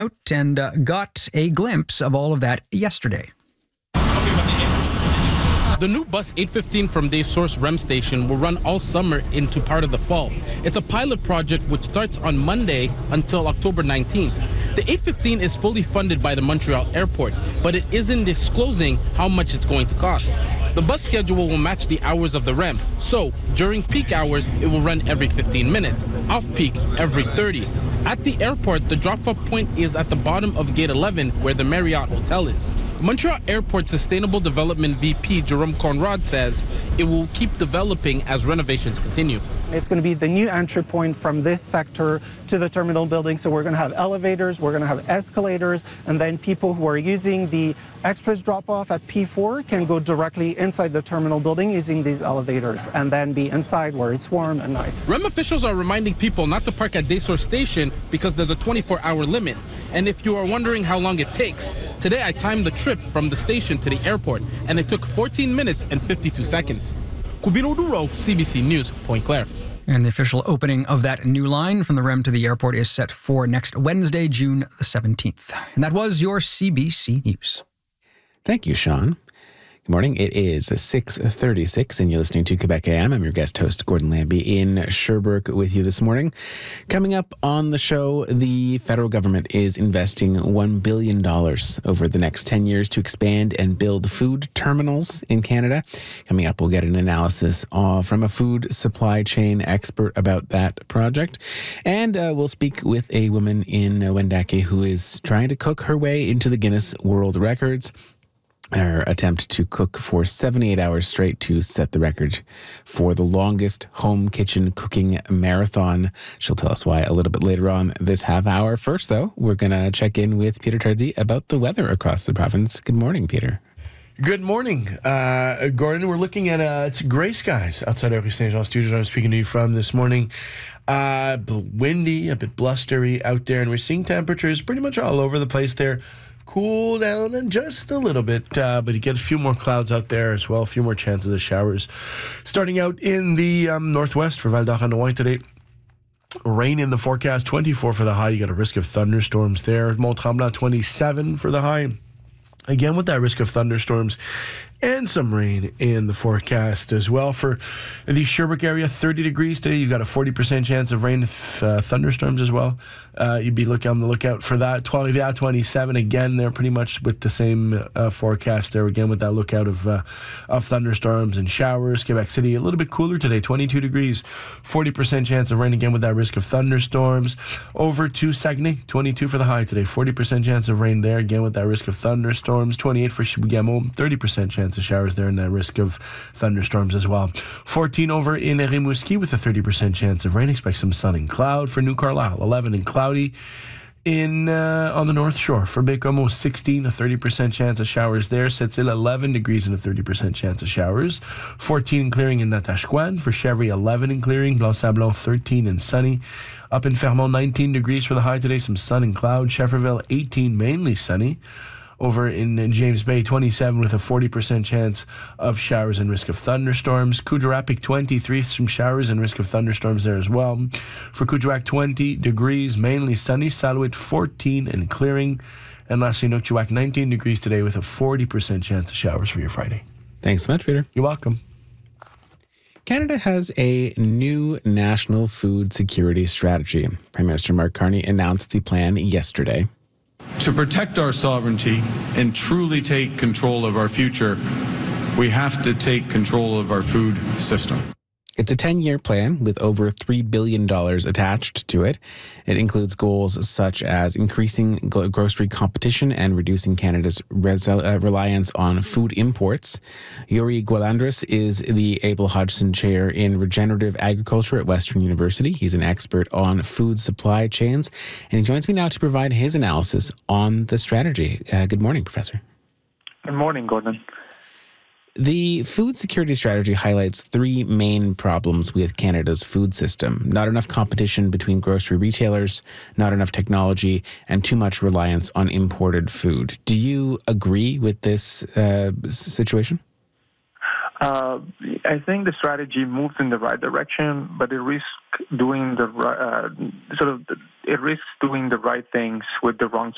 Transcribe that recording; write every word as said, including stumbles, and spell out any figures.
out and uh, got a glimpse of all of that yesterday. The new bus eight fifteen from Day Source R E M station will run all summer into part of the fall. It's a pilot project which starts on Monday until October nineteenth. The eight fifteen is fully funded by the Montreal Airport, but it isn't disclosing how much it's going to cost. The bus schedule will match the hours of the R E M, so during peak hours, it will run every fifteen minutes, off-peak every thirty. At the airport, the drop-off point is at the bottom of Gate eleven, where the Marriott Hotel is. Montreal Airport Sustainable Development V P Jerome Conrad says it will keep developing as renovations continue. It's going to be the new entry point from this sector to the terminal building. So we're going to have elevators, we're going to have escalators, and then people who are using the express drop-off at P four can go directly inside the terminal building using these elevators and then be inside where it's warm and nice. R E M officials are reminding people not to park at Day Source Station because there's a twenty-four hour limit. And if you are wondering how long it takes, today I timed the trip from the station to the airport, and it took fourteen minutes and fifty-two seconds. Cubino Duro, C B C News, Point Claire. And the official opening of that new line from the R E M to the airport is set for next Wednesday, June the seventeenth. And that was your C B C News. Thank you, Sean. Good morning. It is six thirty-six, and you're listening to Quebec A M. I'm your guest host, Gordon Lambie, in Sherbrooke with you this morning. Coming up on the show, the federal government is investing one billion dollars over the next ten years to expand and build food terminals in Canada. Coming up, we'll get an analysis uh, from a food supply chain expert about that project. And uh, we'll speak with a woman in uh, Wendake who is trying to cook her way into the Guinness World Records. Her attempt to cook for seventy-eight hours straight to set the record for the longest home kitchen cooking marathon. She'll tell us why a little bit later on this half hour. First, though, we're going to check in with Peter Tardsey about the weather across the province. Good morning, Peter. Good morning, uh, Gordon. We're looking at uh, it's gray skies outside Rue Saint Jean Studios. I'm speaking to you from this morning. Uh, windy, a bit blustery out there, and we're seeing temperatures pretty much all over the place there. Cool down and just a little bit, uh, but you get a few more clouds out there as well, a few more chances of showers. Starting out in the um, northwest for Val d'Or today. Rain in the forecast, twenty-four for the high. You got a risk of thunderstorms there. Mont-Tremblant, twenty-seven for the high. Again, with that risk of thunderstorms and some rain in the forecast as well. For the Sherbrooke area, thirty degrees today. You've got a forty percent chance of rain, uh, thunderstorms as well. Uh, you'd be looking on the lookout for that. twelve, yeah, twenty-seven. Again, they're pretty much with the same uh, forecast there. Again, with that lookout of uh, of thunderstorms and showers. Quebec City, a little bit cooler today, twenty-two degrees. forty percent chance of rain, again, with that risk of thunderstorms. Over to Saguenay, twenty-two for the high today. forty percent chance of rain there, again, with that risk of thunderstorms. twenty-eight for Chibougamau, thirty percent chance of showers there and that risk of thunderstorms as well. fourteen over in Rimouski with a thirty percent chance of rain. Expect some sun and cloud for New Carlisle. eleven and cloudy in uh, on the North Shore. For Baie-Comeau, sixteen, a thirty percent chance of showers there. Sept-Îles, eleven degrees and a thirty percent chance of showers. fourteen clearing in Natashquan. For Chevry, eleven and clearing. Blanc-Sablon, thirteen and sunny. Up in Fermont, nineteen degrees for the high today. Some sun and cloud. Schefferville, eighteen, mainly sunny. Over in, in James Bay, twenty-seven with a forty percent chance of showers and risk of thunderstorms. Kuujjuaq, twenty-three, some showers and risk of thunderstorms there as well. For Kuujjuaq, twenty degrees, mainly sunny. Salouet, fourteen and clearing. And lastly, Nukchak, nineteen degrees today with a forty percent chance of showers for your Friday. Thanks so much, Peter. You're welcome. Canada has a new national food security strategy. Prime Minister Mark Carney announced the plan yesterday. To protect our sovereignty and truly take control of our future, we have to take control of our food system. It's a ten-year plan with over three billion dollars attached to it. It includes goals such as increasing grocery competition and reducing Canada's res- uh, reliance on food imports. Yuri Gwalandris is the Abel Hodgson Chair in Regenerative Agriculture at Western University. He's an expert on food supply chains, and he joins me now to provide his analysis on the strategy. Uh, good morning, Professor. Good morning, Gordon. The food security strategy highlights three main problems with Canada's food system. Not enough competition between grocery retailers, not enough technology, and too much reliance on imported food. Do you agree with this uh, situation? Uh, I think the strategy moves in the right direction, but it risks doing the uh, sort of it risks doing the right things with the wrong